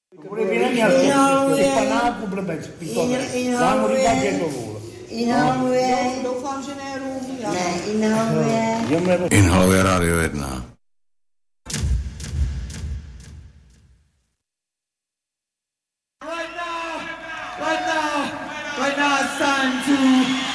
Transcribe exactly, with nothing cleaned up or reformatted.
Panáku blbec, vám říkat, že to vůl. Inhaluje. Doufám, že ne rum. Ne, inhaluje. Inhaluje Rádio jedna. Right now, right now, right now it's time to